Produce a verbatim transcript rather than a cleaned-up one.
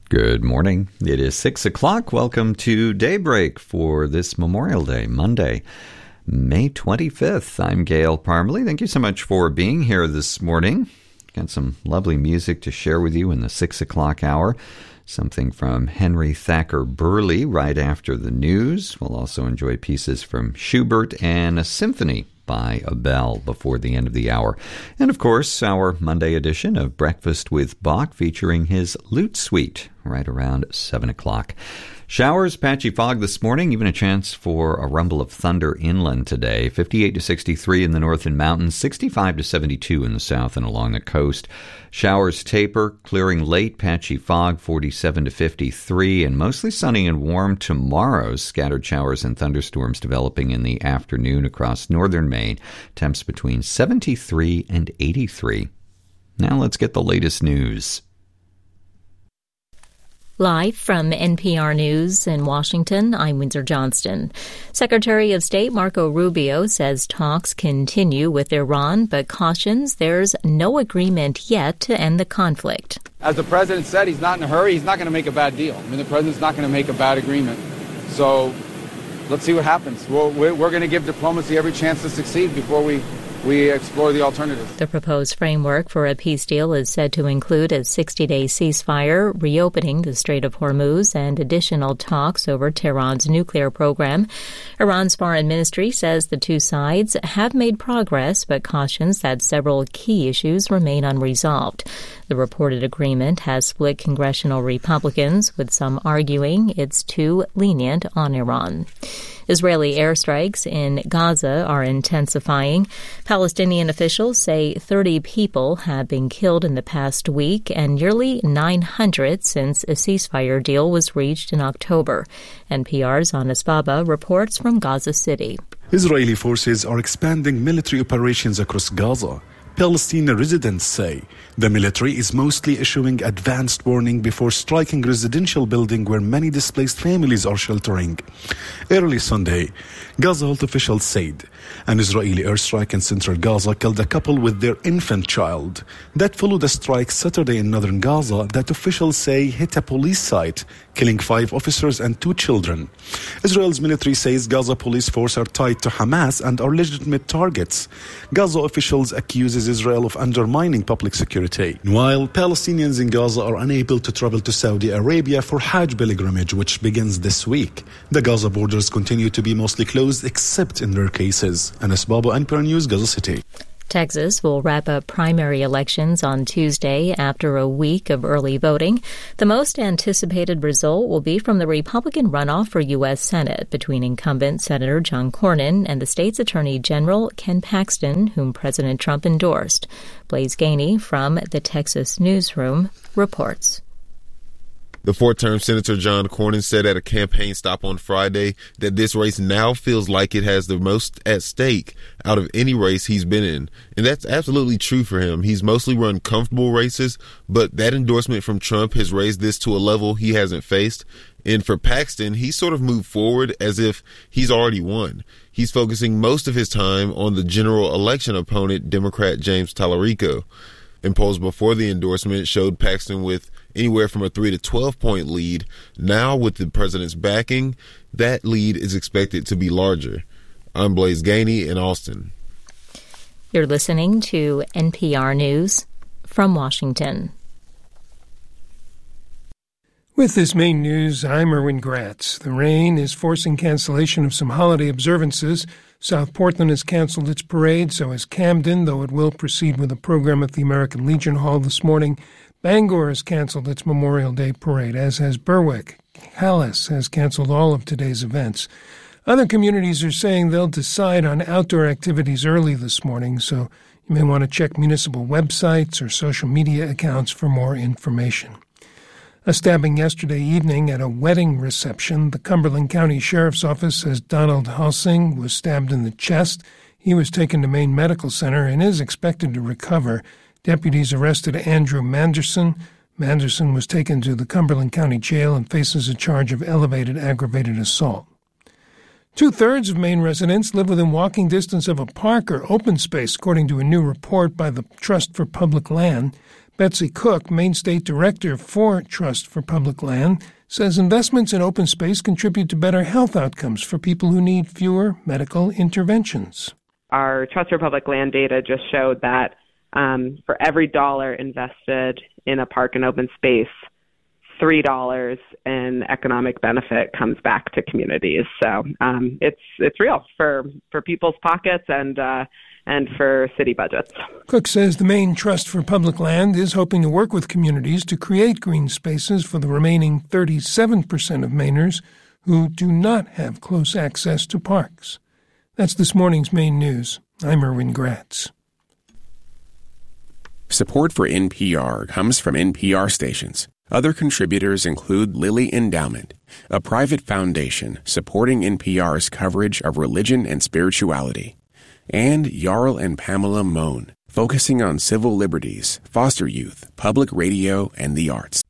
Good morning. It is six o'clock. Welcome to Daybreak for this Memorial Day, Monday, May twenty-fifth. I'm Gail Parmalee. Thank you so much for being here this morning. Got some lovely music to share with you in the six o'clock hour. Something from Henry Thacker Burleigh right after the news. We'll also enjoy pieces from Schubert and a symphony by Abel before the end of the hour. And of course, our Monday edition of Breakfast with Bach featuring his Lute Suite right around seven o'clock. Showers, patchy fog this morning, even a chance for a rumble of thunder inland today. fifty-eight to sixty-three in the north and mountains, sixty-five to seventy-two in the south and along the coast. Showers taper, clearing late, patchy fog, forty-seven to fifty-three, and mostly sunny and warm tomorrow. Scattered showers and thunderstorms developing in the afternoon across northern Maine. Temps between seventy-three and eighty-three. Now let's get the latest news. Live from N P R News in Washington, I'm Windsor Johnston. Secretary of State Marco Rubio says talks continue with Iran, but cautions there's no agreement yet to end the conflict. As the president said, he's not in a hurry. He's not going to make a bad deal. I mean, the president's not going to make a bad agreement. So let's see what happens. We'll, we're we're going to give diplomacy every chance to succeed before we we explore the alternatives. The proposed framework for a peace deal is said to include a sixty-day ceasefire, reopening the Strait of Hormuz, and additional talks over Tehran's nuclear program. Iran's foreign ministry says the two sides have made progress, but cautions that several key issues remain unresolved. The reported agreement has split congressional Republicans, with some arguing it's too lenient on Iran. Israeli airstrikes in Gaza are intensifying. Palestinian officials say thirty people have been killed in the past week and nearly nine hundred since a ceasefire deal was reached in October. N P R's Anas Baba reports from Gaza City. Israeli forces are expanding military operations across Gaza. Palestinian residents say the military is mostly issuing advanced warning before striking residential building where many displaced families are sheltering. Early Sunday, Gaza health officials said an Israeli airstrike in central Gaza killed a couple with their infant child. That followed a strike Saturday in northern Gaza that officials say hit a police site, killing five officers and two children. Israel's military says Gaza police force are tied to Hamas and are legitimate targets. Gaza officials accuses Israel of undermining public security, while Palestinians in Gaza are unable to travel to Saudi Arabia for Hajj pilgrimage, which begins this week. The Gaza borders continue to be mostly closed except in rare cases. Anas Baba, N P R News, Gaza City. Texas will wrap up primary elections on Tuesday after a week of early voting. The most anticipated result will be from the Republican runoff for U S Senate between incumbent Senator John Cornyn and the state's Attorney General Ken Paxton, whom President Trump endorsed. Blaise Gainey from the Texas Newsroom reports. The four-term Senator John Cornyn said at a campaign stop on Friday that this race now feels like it has the most at stake out of any race he's been in. And that's absolutely true for him. He's mostly run comfortable races, but that endorsement from Trump has raised this to a level he hasn't faced. And for Paxton, he sort of moved forward as if he's already won. He's focusing most of his time on the general election opponent, Democrat James Tallarico. And polls before the endorsement showed Paxton with anywhere from a three to twelve point lead. Now, with the president's backing, that lead is expected to be larger. I'm Blaise Gainey in Austin. You're listening to N P R News from Washington. With this main news, I'm Erwin Gratz. The rain is forcing cancellation of some holiday observances. South Portland has canceled its parade, so has Camden, though it will proceed with a program at the American Legion Hall this morning. Bangor has canceled its Memorial Day parade, as has Berwick. Calais has canceled all of today's events. Other communities are saying they'll decide on outdoor activities early this morning, so you may want to check municipal websites or social media accounts for more information. A stabbing yesterday evening at a wedding reception. The Cumberland County Sheriff's Office says Donald Halsing was stabbed in the chest. He was taken to Maine Medical Center and is expected to recover. Deputies arrested Andrew Manderson. Manderson was taken to the Cumberland County Jail and faces a charge of elevated aggravated assault. Two-thirds of Maine residents live within walking distance of a park or open space, according to a new report by the Trust for Public Land. Betsy Cook, Maine State Director for Trust for Public Land, says investments in open space contribute to better health outcomes for people who need fewer medical interventions. Our Trust for Public Land data just showed that um, for every dollar invested in a park and open space, three dollars in economic benefit comes back to communities. So um, it's it's real for, for people's pockets and uh, and for city budgets. Cook says the Maine Trust for Public Land is hoping to work with communities to create green spaces for the remaining thirty-seven percent of Mainers who do not have close access to parks. That's this morning's Maine News. I'm Erwin Gratz. Support for N P R comes from N P R stations. Other contributors include Lilly Endowment, a private foundation supporting N P R's coverage of religion and spirituality, and Jarl and Pamela Mohn, focusing on civil liberties, foster youth, public radio, and the arts.